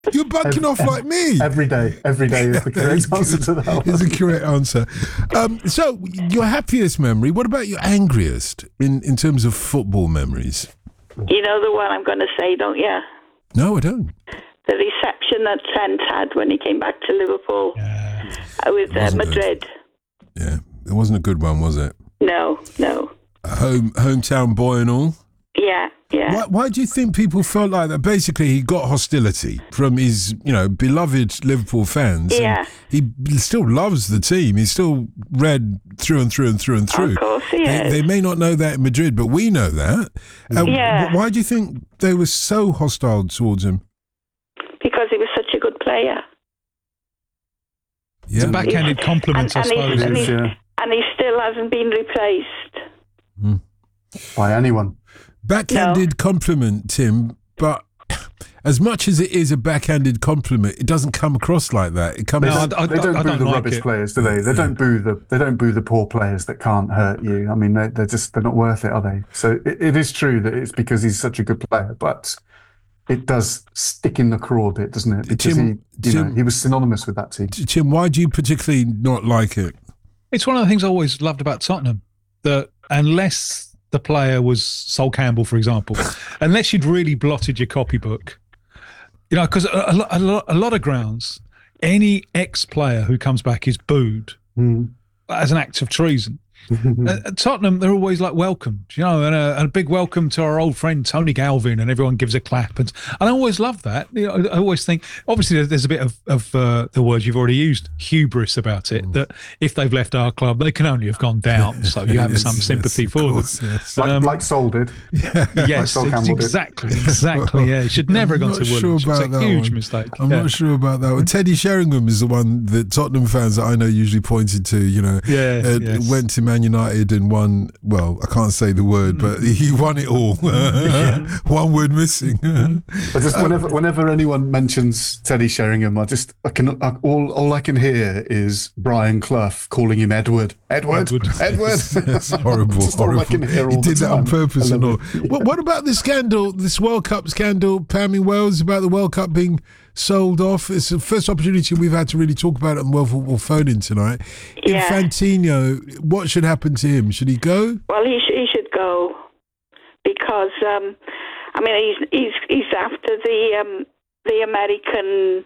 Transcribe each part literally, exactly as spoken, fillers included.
You're bunking off like me. Every day. Every day is the correct answer to that one. Is the correct answer. Um, so, your happiest memory, what about your angriest in, in terms of football memories? You know the one I'm going to say, don't you? No, I don't. The reception that Trent had when he came back to Liverpool Yeah. uh, with uh, Wasn't Madrid. Good. Yeah, it wasn't a good one, was it? No, no. A home hometown boy and all. Yeah, yeah. Why, why do you think people felt like that? Basically, he got hostility from his, you know, beloved Liverpool fans. Yeah. And he still loves the team. He's still red through and through and through and through. Of course he they, is. they may not know that in Madrid, but we know that. Uh, Yeah. Why do you think they were so hostile towards him? Because he was such a good player. Yeah. It's a backhanded compliment, I and, and, suppose. he's, and, It is, he's, yeah. and he still hasn't been replaced. By anyone. Backhanded compliment, Tim, but as much as it is a backhanded compliment, it doesn't come across like that. It comes. They No, don't, I- I- they don't I boo don't the like rubbish it. players, do they? They don't boo the they don't boo the poor players that can't hurt you. I mean, they, they're just they're not worth it, are they? So it, it is true that it's because he's such a good player, but it does stick in the craw a bit, doesn't it? Because Tim- he, you know, Tim- he was synonymous with that team. Tim, why do you particularly not like it? It's one of the things I always loved about Tottenham, that unless the player was Sol Campbell, for example, unless you'd really blotted your copybook, you know, because a, a, lo- a, lo- a lot of grounds, any ex-player who comes back is booed Mm. as an act of treason. At at Tottenham, they're always like welcomed, you know, and a, and a big welcome to our old friend Tony Galvin, and everyone gives a clap. And, and I always love that. You know, I always think, obviously, there's, there's a bit of, of uh, the words you've already used, hubris about it, that if they've left our club, they can only have gone down. So you have Yes, some yes, sympathy of for them. course, yes. Like, Um, like Sol did. Yes, Sol it's Campbell did. exactly, exactly. Yeah, it should never have I'm gone not to sure Woolwich. about It's a that huge one. mistake. I'm yeah. not sure about that one. Teddy Sheringham is the one that Tottenham fans that I know usually pointed to, you know, Yeah, uh, yes. went to Man United and won, well, I can't say the word, but he won it all. One word missing. I just whenever whenever anyone mentions Teddy Sheringham, I just I can I, all all I can hear is Brian Clough calling him Edward. Edward. Edward. Edward. It's horrible, Just all I horrible. can hear all He the did that on time. purpose I and all. love it. What, what about the scandal, this World Cup scandal, Pam in Wales, about the World Cup being sold off? It's the first opportunity we've had to really talk about it on World Football Phone-In tonight. Yeah. Infantino, what should happen to him? Should he go? Well, he, sh- he should go because, um, I mean, he's he's he's after the um, the American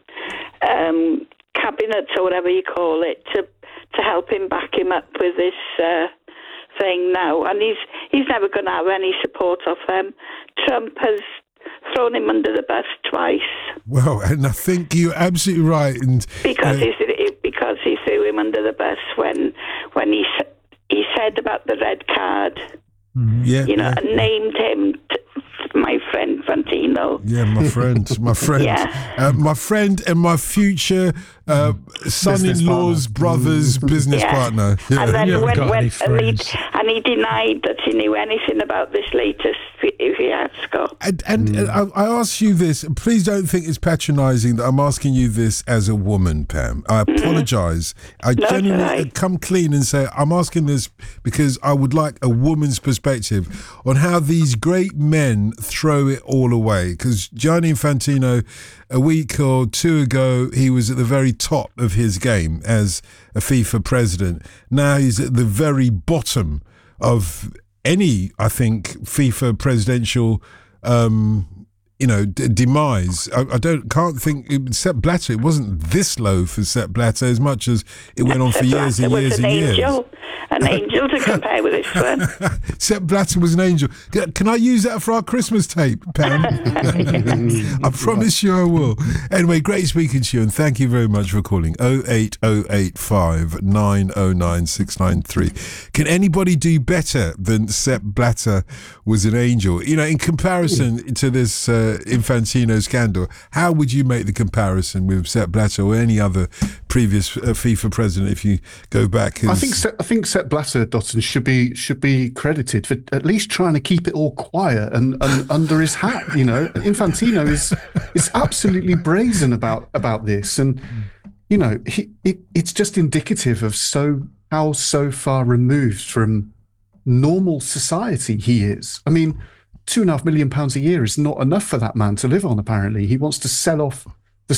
um, cabinet or whatever you call it to to help him back him up with this uh, thing now, and he's he's never going to have any support of them. Trump has thrown him under the bus twice Well, and I think you're absolutely right. And because uh, he's because he threw him under the bus when when he s- he said about the red card, yeah, you know, yeah. and named him t- my friend Fantino. Yeah, my friend, my friend, Yeah. uh, my friend, and my future uh, son-in-law's partner. brother's business Yeah. partner. Yeah. And then You haven't when, got when any and, he, friends. and he denied that he knew anything about this latest fi- fiasco. And, and uh, I, I ask you this. Please don't think it's patronising that I'm asking you this as a woman, Pam. I apologise. I That's genuinely right. come clean and say I'm asking this because I would like a woman's perspective on how these great men throw it all away. Because Gianni Infantino, a week or two ago, he was at the very top of his game as a FIFA president. Now he's at the very bottom of any, I think, FIFA presidential, um, you know, d- demise. I, I don't, can't think. It, Sepp Blatter, it wasn't this low for Sepp Blatter as much as it went on for Sepp years and Blatter years was and an years. angel, an angel to compare with his son. Sepp Blatter was an angel. Can can I use that for our Christmas tape, Pam? I promise you I will. Anyway, great speaking to you, and thank you very much for calling. oh eight oh eight five nine oh nine six nine three. Can anybody do better than Sepp Blatter was an angel? You know, in comparison to this uh, Infantino scandal, how would you make the comparison with Sepp Blatter or any other previous uh, FIFA president if you go back? I as- think Se- I think Sepp Blatter, Dotton, should be should be credited for at least trying to keep it all quiet and, and under his hat. You know, Infantino is is absolutely brazen about about this, and you know, he, it, it's just indicative of so how so far removed from normal society he is. I mean, two and a half million pounds a year is not enough for that man to live on. Apparently, he wants to sell off